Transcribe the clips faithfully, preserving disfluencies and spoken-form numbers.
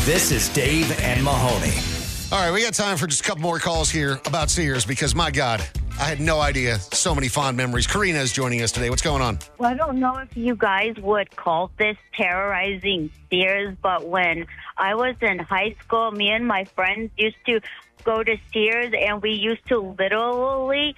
This is Dave and Mahoney. All right, we got time for just a couple more calls here about Sears because, my God, I had no idea. So many fond memories. Karina is joining us today. What's going on? Well, I don't know if you guys would call this terrorizing Sears, but when I was in high school, me and my friends used to go to Sears, and we used to literally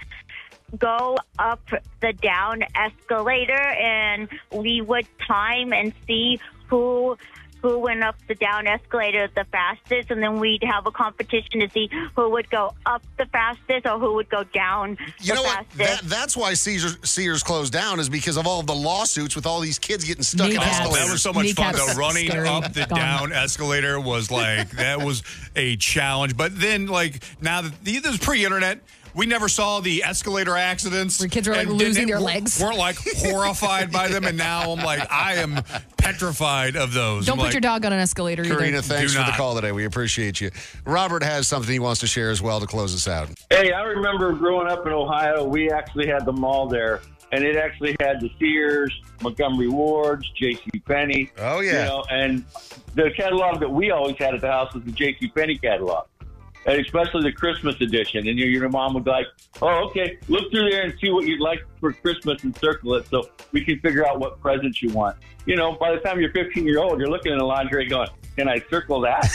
go up the down escalator, and we would time and see who who went up the down escalator the fastest, and then we'd have a competition to see who would go up the fastest or who would go down You the know what? fastest. That, that's why Sears, Sears closed down is because of all of the lawsuits with all these kids getting stuck in Kneecaps. escalators. That was so much fun, Kneecaps though. Running scary. up the Gone. down escalator was like, that was a challenge. But then, like, now that this is pre-internet, we never saw the escalator accidents. Where kids were, like, and losing didn't- their legs. Weren't, like, horrified by them. And now I'm like, I am petrified of those. Don't I'm put like, your dog on an escalator either. Karina, thanks Do for the not. call today. We appreciate you. Robert has something he wants to share as well to close us out. Hey, I remember growing up in Ohio, we actually had the mall there, and it actually had the Sears, Montgomery Ward's, JCPenney. Oh, yeah. You know, and the catalog that we always had at the house was the JCPenney catalog, and especially the Christmas edition. And your, your mom would be like, oh, okay, look through there and see what you'd like for Christmas and circle it so we can figure out what presents you want. You know, by the time you're fifteen years old, you're looking in the lingerie going, can I circle that?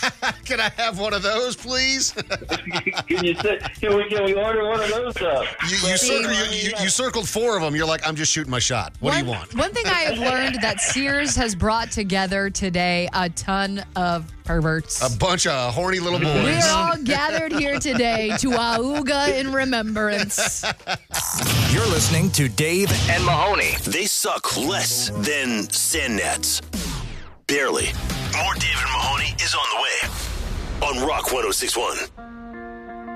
Can I have one of those, please? can you sit, can we can we order one of those up? You, you, circle, you, you, you circled four of them. You're like, I'm just shooting my shot. What one, do you want? One thing I have learned that Sears has brought together today a ton of perverts. A bunch of horny little boys. We're all gathered here today to Auga in remembrance. You're listening to Dave and Mahoney. They suck less than sand gnats. Barely. More Dave and Mahoney is on the way on Rock one oh six point one.